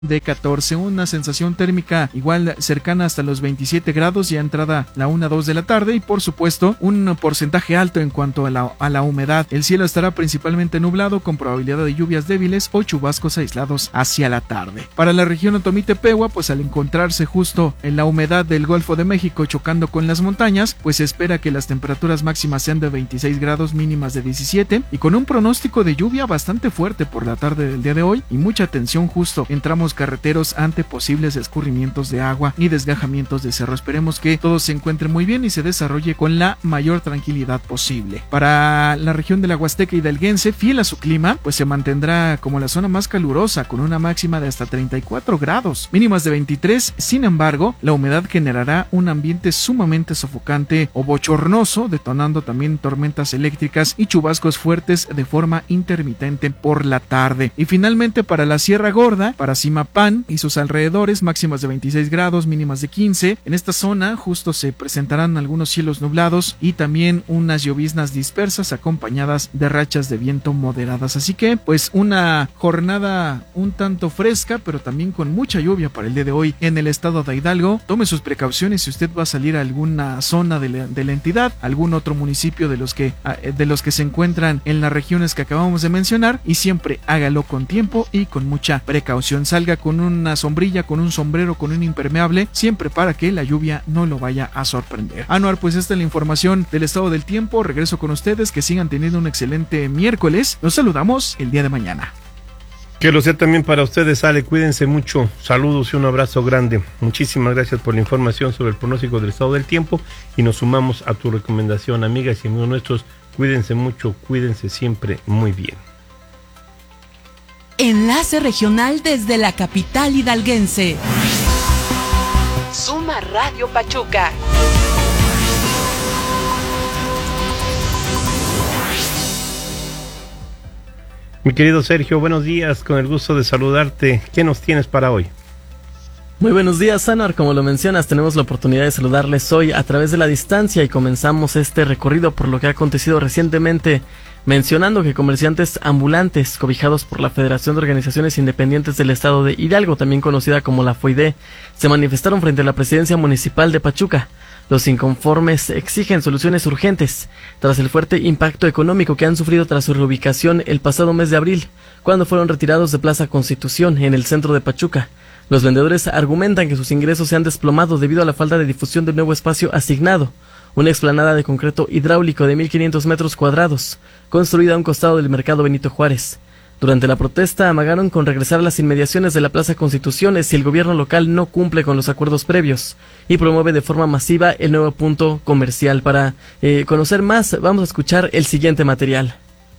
de 14, una sensación térmica igual cercana hasta los 27 grados ya entrada la 1-2 de la tarde y por supuesto un porcentaje alto en cuanto a la humedad. El cielo estará principalmente nublado con probabilidad de lluvias débiles o chubascos aislados hacia la tarde. Para la región Otomí-Tepehua, pues al encontrarse justo en la humedad del Golfo de México chocando con las montañas, pues se espera que las temperaturas máximas sean de 26 grados, mínimas de 17 y con un pronóstico de lluvia bastante fuerte por la tarde del día de hoy y mucha atención justo en tramos carreteros ante posibles escurrimientos de agua y desgajamientos de cerro. Esperemos que todo se encuentre muy bien y se desarrolle con la mayor tranquilidad posible. Para la región de la Huasteca hidalguense, fiel a su clima, pues se mantendrá como la zona más calurosa con una máxima de hasta 34 grados, mínimas de 23. Sin embargo, la humedad generará un ambiente sumamente sofocante o bochornoso, detonando también tormentas eléctricas y chubascos fuertes de forma intermitente por la tarde. Y finalmente para la Sierra Gorda, para Simapán y sus alrededores, máximas de 26 grados, mínimas de 15. En esta zona justo se presentarán algunos cielos nublados y también unas lloviznas dispersas acompañadas de rachas de viento moderadas. Así que pues una jornada un tanto fresca, pero también con mucha lluvia para el día de hoy en el estado de Hidalgo. Tome sus precauciones si usted va a salir a alguna zona de la entidad, algún otro municipio de los que se encuentran en las regiones que acabamos de mencionar, y siempre hágalo con tiempo y con mucha precaución. Salga con una sombrilla, con un sombrero, con un impermeable, siempre para que la lluvia no lo vaya a sorprender. Anuar, pues esta es la información del estado del tiempo. Regreso con ustedes, que sigan teniendo un excelente miércoles. Nos saludamos el día de mañana. Que lo sea también para ustedes, Ale, cuídense mucho, saludos y un abrazo grande. Muchísimas gracias por la información sobre el pronóstico del estado del tiempo y nos sumamos a tu recomendación, amigas y amigos nuestros, cuídense mucho, cuídense siempre muy bien. Enlace regional desde la capital hidalguense. Suma Radio Pachuca. Mi querido Sergio, buenos días, con el gusto de saludarte. ¿Qué nos tienes para hoy? Muy buenos días, Anuar. Como lo mencionas, tenemos la oportunidad de saludarles hoy a través de la distancia y comenzamos este recorrido por lo que ha acontecido recientemente, mencionando que comerciantes ambulantes cobijados por la Federación de Organizaciones Independientes del Estado de Hidalgo, también conocida como la FOIDE, se manifestaron frente a la presidencia municipal de Pachuca. Los inconformes exigen soluciones urgentes tras el fuerte impacto económico que han sufrido tras su reubicación el pasado mes de abril, cuando fueron retirados de Plaza Constitución en el centro de Pachuca. Los vendedores argumentan que sus ingresos se han desplomado debido a la falta de difusión del nuevo espacio asignado, una explanada de concreto hidráulico de 1.500 metros cuadrados, construida a un costado del mercado Benito Juárez. Durante la protesta amagaron con regresar a las inmediaciones de la Plaza Constitución si el gobierno local no cumple con los acuerdos previos y promueve de forma masiva el nuevo punto comercial. Para conocer más, vamos a escuchar el siguiente material.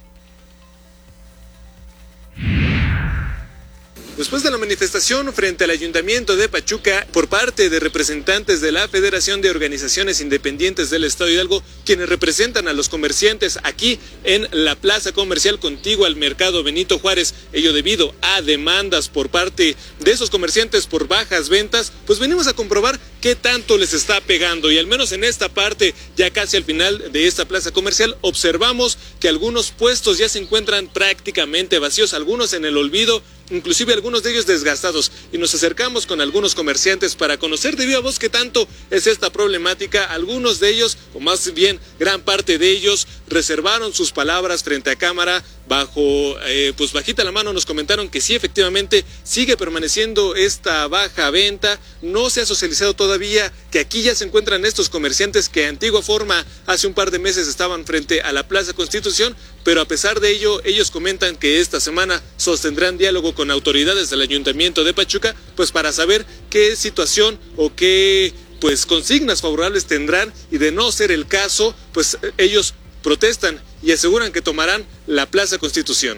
Después de la manifestación frente al Ayuntamiento de Pachuca por parte de representantes de la Federación de Organizaciones Independientes del Estado de Hidalgo, quienes representan a los comerciantes aquí en la plaza comercial contigua al mercado Benito Juárez, ello debido a demandas por parte de esos comerciantes por bajas ventas, pues venimos a comprobar qué tanto les está pegando, y al menos en esta parte, ya casi al final de esta plaza comercial, observamos que algunos puestos ya se encuentran prácticamente vacíos, algunos en el olvido, inclusive algunos de ellos desgastados, y nos acercamos con algunos comerciantes para conocer de viva voz qué tanto es esta problemática. Algunos de ellos, o más bien gran parte de ellos, reservaron sus palabras frente a cámara. Pues bajita la mano nos comentaron que sí, efectivamente sigue permaneciendo esta baja venta, no se ha socializado todavía que aquí ya se encuentran estos comerciantes que antigua forma hace un par de meses estaban frente a la Plaza Constitución, pero a pesar de ello ellos comentan que esta semana sostendrán diálogo con autoridades del Ayuntamiento de Pachuca, pues para saber qué situación o qué consignas favorables tendrán, y de no ser el caso, pues ellos protestan y aseguran que tomarán la Plaza Constitución.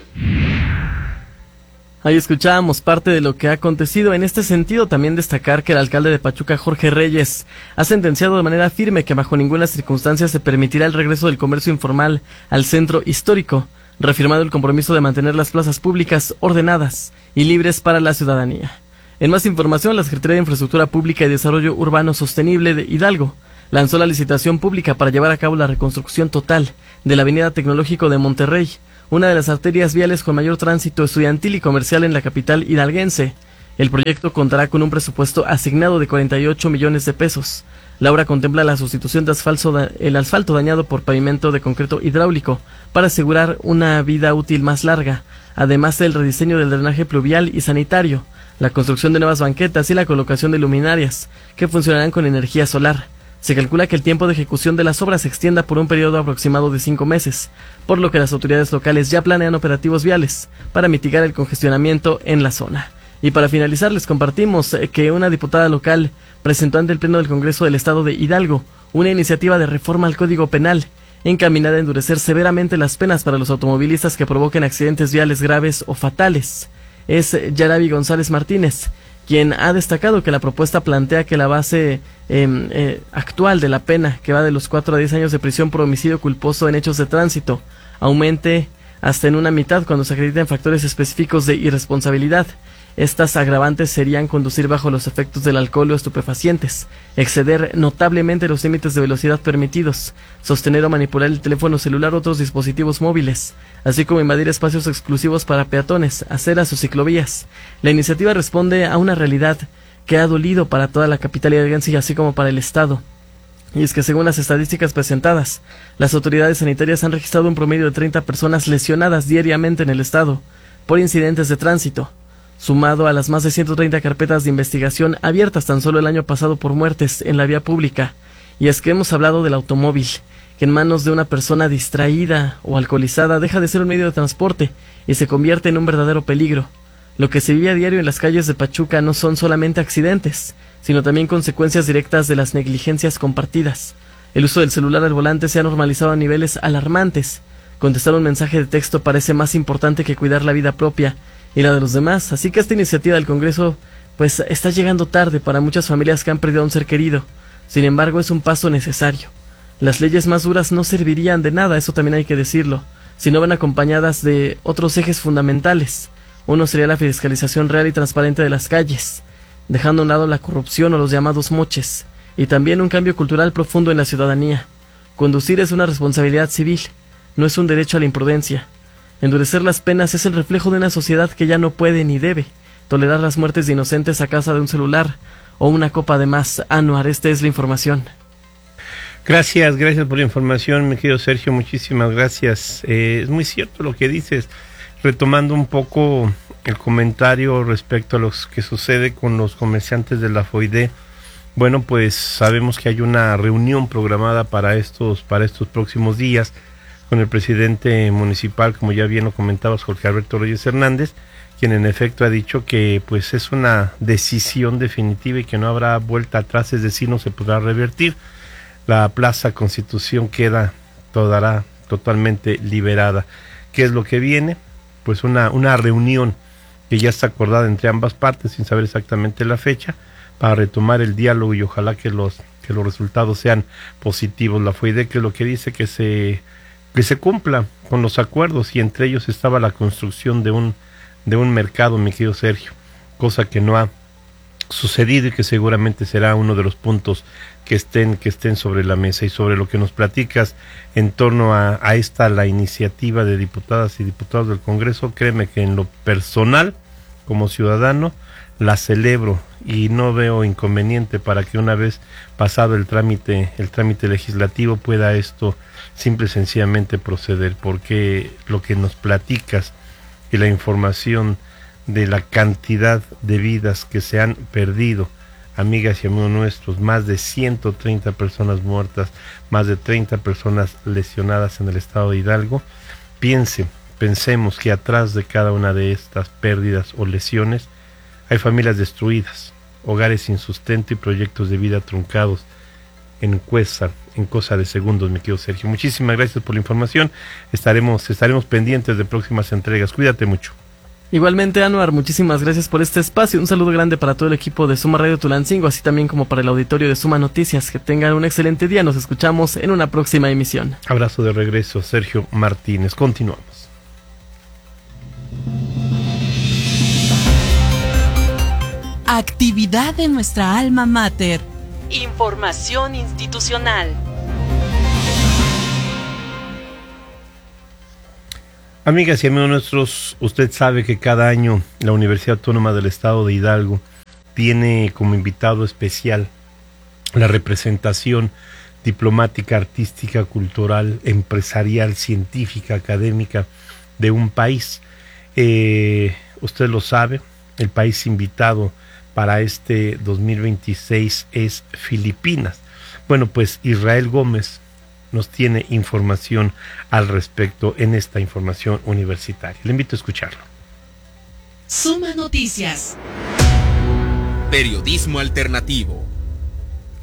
Ahí escuchábamos parte de lo que ha acontecido. En este sentido, también destacar que el alcalde de Pachuca, Jorge Reyes, ha sentenciado de manera firme que bajo ninguna circunstancia se permitirá el regreso del comercio informal al centro histórico, reafirmando el compromiso de mantener las plazas públicas ordenadas y libres para la ciudadanía. En más información, la Secretaría de Infraestructura Pública y Desarrollo Urbano Sostenible de Hidalgo lanzó la licitación pública para llevar a cabo la reconstrucción total de la Avenida Tecnológico de Monterrey, una de las arterias viales con mayor tránsito estudiantil y comercial en la capital hidalguense. El proyecto contará con un presupuesto asignado de 48 millones de pesos. La obra contempla la sustitución de el asfalto dañado por pavimento de concreto hidráulico para asegurar una vida útil más larga, además del rediseño del drenaje pluvial y sanitario, la construcción de nuevas banquetas y la colocación de luminarias que funcionarán con energía solar. Se calcula que el tiempo de ejecución de las obras se extienda por un periodo aproximado de 5 meses, por lo que las autoridades locales ya planean operativos viales para mitigar el congestionamiento en la zona. Y para finalizar, les compartimos que una diputada local presentó ante el Pleno del Congreso del Estado de Hidalgo una iniciativa de reforma al Código Penal encaminada a endurecer severamente las penas para los automovilistas que provoquen accidentes viales graves o fatales. Es Yarabi González Martínez quien ha destacado que la propuesta plantea que la base actual de la pena, que va de los 4 a 10 años de prisión por homicidio culposo en hechos de tránsito, aumente hasta en una mitad cuando se acrediten factores específicos de irresponsabilidad. Estas agravantes serían conducir bajo los efectos del alcohol o estupefacientes, exceder notablemente los límites de velocidad permitidos, sostener o manipular el teléfono celular o otros dispositivos móviles, así como invadir espacios exclusivos para peatones, aceras o ciclovías. La iniciativa responde a una realidad que ha dolido para toda la capital hidalguense así como para el Estado. Y es que según las estadísticas presentadas, las autoridades sanitarias han registrado un promedio de 30 personas lesionadas diariamente en el Estado por incidentes de tránsito, sumado a las más de 130 carpetas de investigación abiertas tan solo el año pasado por muertes en la vía pública. Y es que hemos hablado del automóvil, que en manos de una persona distraída o alcoholizada deja de ser un medio de transporte y se convierte en un verdadero peligro. Lo que se vive a diario en las calles de Pachuca no son solamente accidentes, sino también consecuencias directas de las negligencias compartidas. El uso del celular al volante se ha normalizado a niveles alarmantes. Contestar un mensaje de texto parece más importante que cuidar la vida propia y la de los demás, así que esta iniciativa del Congreso pues está llegando tarde para muchas familias que han perdido a un ser querido. Sin embargo, es un paso necesario. Las leyes más duras no servirían de nada, eso también hay que decirlo, si no van acompañadas de otros ejes fundamentales. Uno sería la fiscalización real y transparente de las calles, dejando a un lado la corrupción o los llamados moches, y también un cambio cultural profundo en la ciudadanía. Conducir es una responsabilidad civil, no es un derecho a la imprudencia. Endurecer las penas es el reflejo de una sociedad que ya no puede ni debe tolerar las muertes de inocentes a causa de un celular o una copa de más. Anuar, esta es la información. Gracias por la información, mi querido Sergio, muchísimas gracias. Es muy cierto lo que dices, retomando un poco el comentario respecto a lo que sucede con los comerciantes de la FOIDE. Bueno, pues sabemos que hay una reunión programada para estos próximos días con el presidente municipal, como ya bien lo comentabas, Jorge Alberto Reyes Hernández, quien en efecto ha dicho que pues es una decisión definitiva y que no habrá vuelta atrás, es decir, no se podrá revertir. La Plaza Constitución quedará totalmente liberada. ¿Qué es lo que viene? Pues una reunión que ya está acordada entre ambas partes, sin saber exactamente la fecha, para retomar el diálogo y ojalá que los resultados sean positivos. La FOIDE, que es lo que dice que se cumpla con los acuerdos, y entre ellos estaba la construcción de un mercado, mi querido Sergio, cosa que no ha sucedido y que seguramente será uno de los puntos que estén sobre la mesa. Y sobre lo que nos platicas en torno a la iniciativa de diputadas y diputados del Congreso, créeme que en lo personal, como ciudadano, la celebro y no veo inconveniente para que una vez pasado el trámite legislativo pueda esto simple y sencillamente proceder, porque lo que nos platicas y la información de la cantidad de vidas que se han perdido, amigas y amigos nuestros, más de 130 personas muertas, más de 30 personas lesionadas en el estado de Hidalgo. Pensemos que atrás de cada una de estas pérdidas o lesiones hay familias destruidas, hogares sin sustento y proyectos de vida truncados en cosa de segundos, mi querido Sergio. Muchísimas gracias por la información. Estaremos pendientes de próximas entregas. Cuídate mucho. Igualmente, Anuar, muchísimas gracias por este espacio. Un saludo grande para todo el equipo de Suma Radio Tulancingo, así también como para el auditorio de Suma Noticias. Que tengan un excelente día. Nos escuchamos en una próxima emisión. Abrazo de regreso, Sergio Martínez. Continuamos. Actividad de nuestra alma mater. Información institucional. Amigas y amigos nuestros, usted sabe que cada año la Universidad Autónoma del Estado de Hidalgo tiene como invitado especial la representación diplomática, artística, cultural, empresarial, científica, académica de un país. Usted lo sabe, el país invitado para este 2026 es Filipinas. Bueno, pues Israel Gómez nos tiene información al respecto en esta información universitaria. Le invito a escucharlo. Suma Noticias. Periodismo alternativo.